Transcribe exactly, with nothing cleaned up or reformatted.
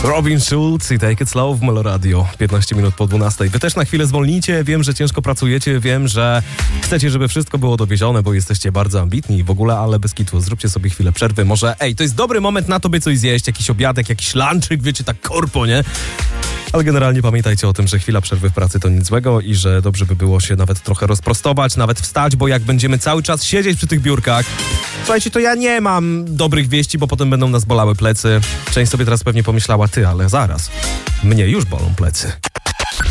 Robin Schulz i Take It Slow w Meloradio. piętnaście minut po dwunastej. Wy też na chwilę zwolnijcie. Wiem, że ciężko pracujecie. Wiem, że chcecie, żeby wszystko było dowiezione, bo jesteście bardzo ambitni i w ogóle, ale bez kitu. Zróbcie sobie chwilę przerwy. Może, ej, to jest dobry moment na to, by coś zjeść. Jakiś obiadek, jakiś lunchik, wiecie, tak korpo, nie? Ale generalnie pamiętajcie o tym, że chwila przerwy w pracy to nic złego i że dobrze by było się nawet trochę rozprostować, nawet wstać, bo jak będziemy cały czas siedzieć przy tych biurkach, słuchajcie, to ja nie mam dobrych wieści, bo potem będą nas bolały plecy. Część sobie teraz pewnie pomyślała, ty, ale zaraz, mnie już bolą plecy.